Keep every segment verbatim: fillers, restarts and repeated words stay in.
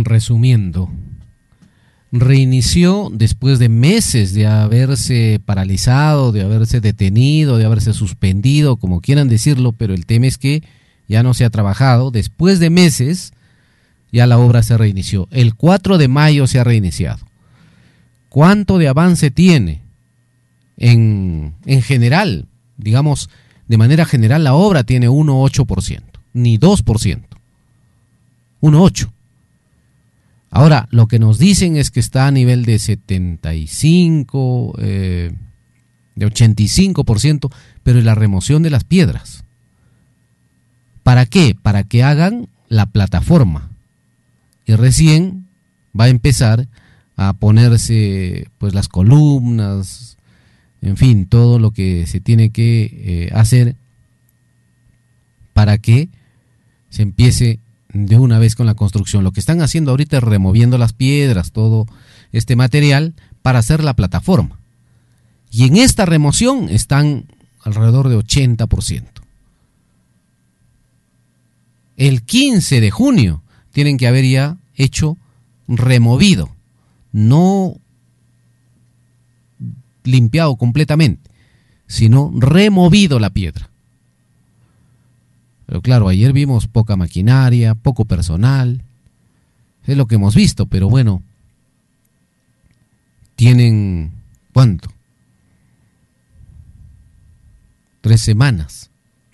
resumiendo, reinició después de meses de haberse paralizado, de haberse detenido, de haberse suspendido, como quieran decirlo, pero el tema es que ya no se ha trabajado. Después de meses ya la obra se reinició. El cuatro de mayo se ha reiniciado. ¿Cuánto de avance tiene? En, en general, digamos, de manera general, la obra tiene uno coma ocho por ciento, ni dos por ciento, uno coma ocho por ciento. Ahora, lo que nos dicen es que está a nivel de setenta y cinco, eh, de ochenta y cinco por ciento, pero en la remoción de las piedras. ¿Para qué? Para que hagan la plataforma. Y recién va a empezar a ponerse pues las columnas, en fin, todo lo que se tiene que eh, hacer para que se empiece de una vez con la construcción. Lo que están haciendo ahorita es removiendo las piedras, todo este material para hacer la plataforma. Y en esta remoción están alrededor de ochenta por ciento. El quince de junio tienen que haber ya hecho removido, no limpiado completamente, sino removido la piedra. Pero claro, ayer vimos poca maquinaria, poco personal, es lo que hemos visto, pero bueno, tienen, ¿cuánto? Tres semanas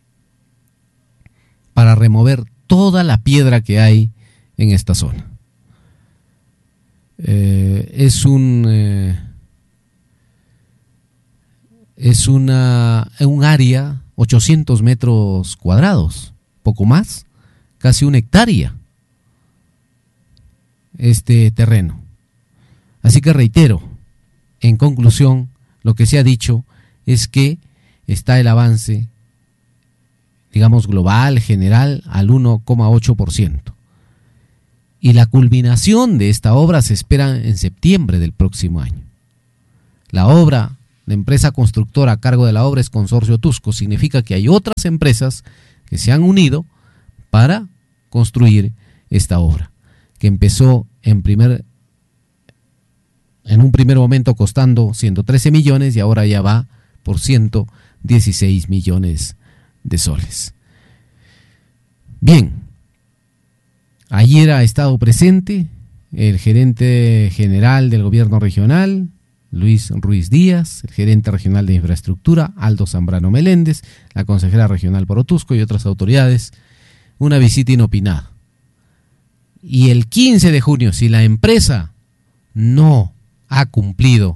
para remover toda la piedra que hay en esta zona. Eh, es un eh, es una un área ochocientos metros cuadrados, poco más, casi una hectárea este terreno. Así que reitero, en conclusión, lo que se ha dicho es que está el avance, digamos global, general, al uno coma ocho por ciento. Y la culminación de esta obra se espera en septiembre del próximo año. La obra, la empresa constructora a cargo de la obra es Consorcio Otusco. Significa que hay otras empresas que se han unido para construir esta obra, que empezó en primer en un primer momento costando ciento trece millones y ahora ya va por ciento dieciséis millones de soles. Bien, ayer ha estado presente el gerente general del gobierno regional, Luis Ruiz Díaz, el gerente regional de infraestructura, Aldo Zambrano Meléndez, la consejera regional por Otusco y otras autoridades, una visita inopinada. Y el quince de junio, si la empresa no ha cumplido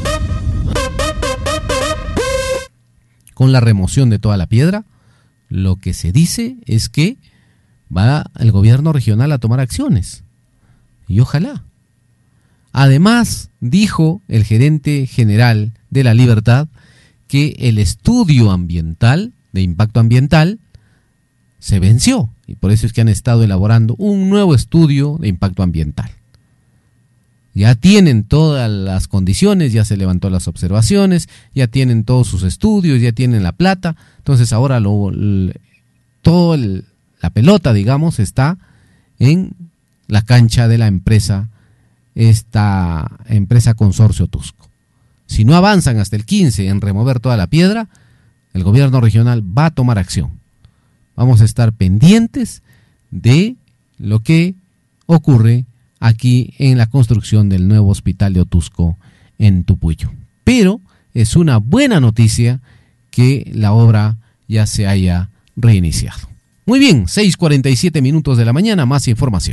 con la remoción de toda la piedra, lo que se dice es que va el gobierno regional a tomar acciones. Y ojalá. Además, dijo el gerente general de La Libertad que el estudio ambiental, de impacto ambiental, se venció. Y por eso es que han estado elaborando un nuevo estudio de impacto ambiental. Ya tienen todas las condiciones, ya se levantó las observaciones, ya tienen todos sus estudios, ya tienen la plata. Entonces ahora lo, todo el, la pelota, digamos, está en la cancha de la empresa, esta empresa Consorcio Otusco. Si no avanzan hasta el quince en remover toda la piedra, el gobierno regional va a tomar acción. Vamos a estar pendientes de lo que ocurre aquí en la construcción del nuevo hospital de Otusco en Tupuyo. Pero es una buena noticia que la obra ya se haya reiniciado. Muy bien, seis cuarenta y siete minutos de la mañana, más información.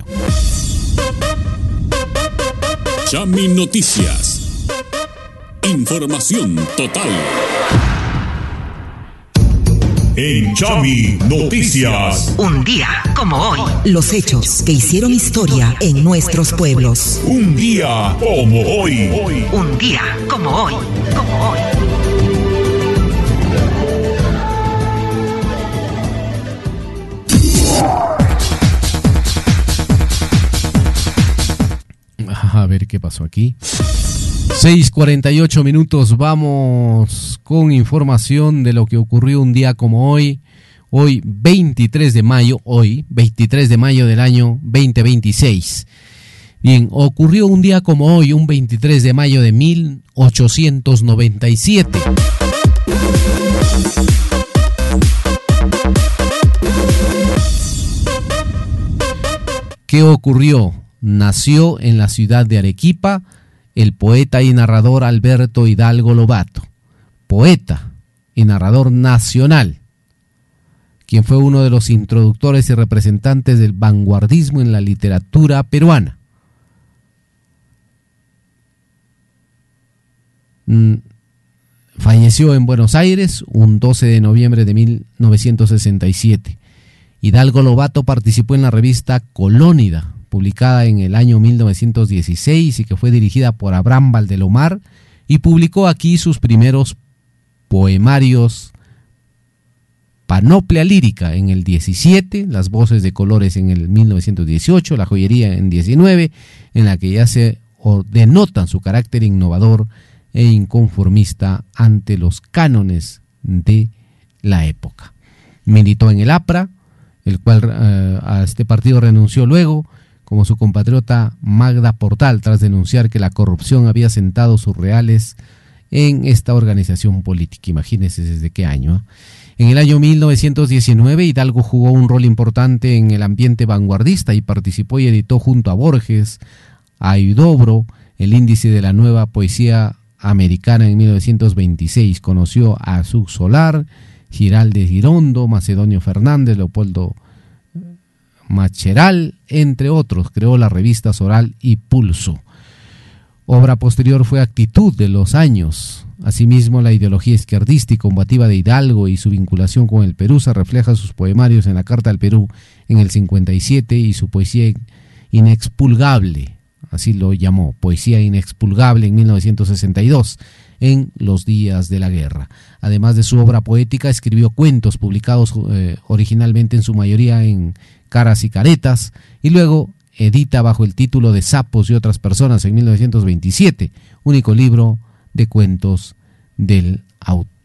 Chami Noticias. Información total. En Chami Noticias. Un día como hoy. Los hechos que hicieron historia en nuestros pueblos. Un día como hoy. Un día como hoy. Como hoy. A ver qué pasó aquí. seis cuarenta y ocho minutos, vamos con información de lo que ocurrió un día como hoy. Hoy veintitrés de mayo, hoy veintitrés de mayo del año veinte veintiséis. Bien, ocurrió un día como hoy, un veintitrés de mayo de mil ochocientos noventa y siete. ¿Qué ocurrió? Nació en la ciudad de Arequipa el poeta y narrador Alberto Hidalgo Lobato, poeta y narrador nacional, quien fue uno de los introductores y representantes del vanguardismo en la literatura peruana. Falleció en Buenos Aires un doce de noviembre de mil novecientos sesenta y siete. Hidalgo Lobato participó en la revista Colónida, publicada en el año mil novecientos dieciséis y que fue dirigida por Abraham Valdelomar, y publicó aquí sus primeros poemarios Panoplia Lírica en el diecisiete, Las Voces de Colores en el mil novecientos dieciocho, La Joyería en diecinueve, en la que ya se denotan su carácter innovador e inconformista ante los cánones de la época. Militó en el A P R A, el cual uh, a este partido renunció luego, como su compatriota Magda Portal, tras denunciar que la corrupción había sentado sus reales en esta organización política. Imagínense desde qué año. ¿eh? En el año mil novecientos diecinueve, Hidalgo jugó un rol importante en el ambiente vanguardista y participó y editó junto a Borges, a Huidobro, el índice de la nueva poesía americana en mil novecientos veintiséis. Conoció a Azug Solar, Giraldes Girondo, Macedonio Fernández, Leopoldo Macheral, entre otros. Creó la revista Soral y Pulso. Obra posterior fue Actitud de los Años. Asimismo, la ideología izquierdista y combativa de Hidalgo y su vinculación con el Perú se refleja en sus poemarios en la Carta al Perú en el cincuenta y siete y su poesía inexpulgable, así lo llamó, poesía inexpulgable en mil novecientos sesenta y dos, en Los Días de la Guerra. Además de su obra poética, escribió cuentos publicados eh, originalmente en su mayoría en Caras y Caretas, y luego edita bajo el título de Sapos y otras personas en mil novecientos veintisiete, único libro de cuentos del autor.